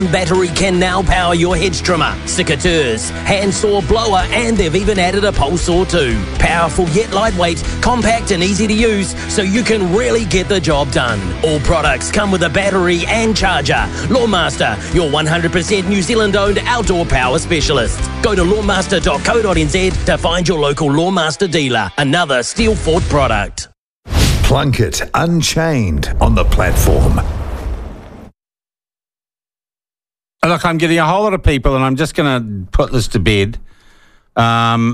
Battery can now power your hedge trimmer, secateurs, handsaw, blower, and they've even added a pole saw too. Powerful yet lightweight, compact and easy to use, so you can really get the job done. All products come with a battery and charger. Lawmaster, your 100% New Zealand-owned outdoor power specialist. Go to lawmaster.co.nz to find your local Lawmaster dealer. Another Steelfort product. Plunkett Unchained on the platform. Look, I'm getting a whole lot of people, and I'm just going to put this to bed. Of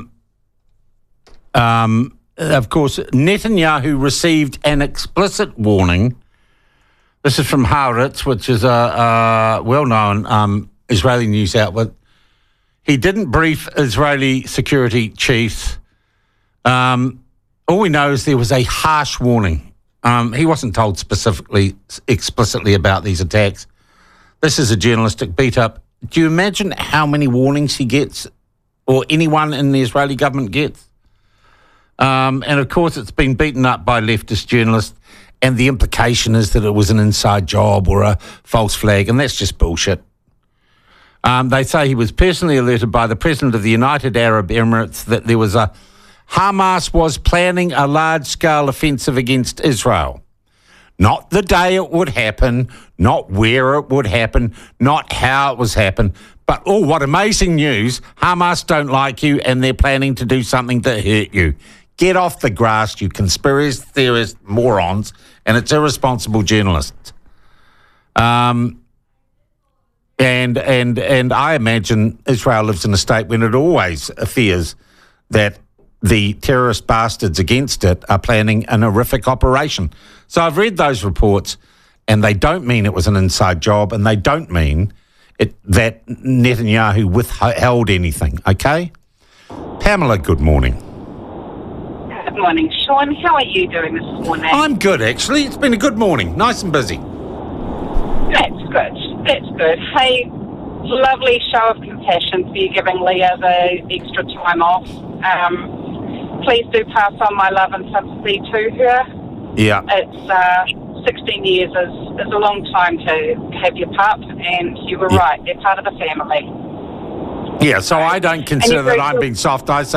course, Netanyahu received an explicit warning. This is from Haaretz, which is a well-known Israeli news outlet. He didn't brief Israeli security chiefs. All we know is there was a harsh warning. He wasn't told explicitly about these attacks. This is a journalistic beat-up. Do you imagine how many warnings he gets, or anyone in the Israeli government gets? And, of course, it's been beaten up by leftist journalists, and the implication is that it was an inside job or a false flag, and that's just bullshit. They say he was personally alerted by the President of the United Arab Emirates that there was Hamas was planning a large-scale offensive against Israel. Not the day it would happen, not where it would happen, not how it was happen, but, oh, what amazing news, Hamas don't like you and they're planning to do something to hurt you. Get off the grass, you conspiracy theorist morons, and it's irresponsible journalists. And I imagine Israel lives in a state when it always fears that the terrorist bastards against it are planning an horrific operation. So I've read those reports, and they don't mean it was an inside job, and they don't mean that Netanyahu withheld anything, okay? Pamela, good morning. Good morning, Sean. How are you doing this morning? I'm good, actually. It's been a good morning. Nice and busy. That's good. That's good. Hey, lovely show of compassion for you giving Leah the extra time off. Please do pass on my love and sympathy to her. Yeah. It's 16 years is a long time to have your pup, and you were right. They're part of the family. Yeah, so I don't consider that I'm being soft. I say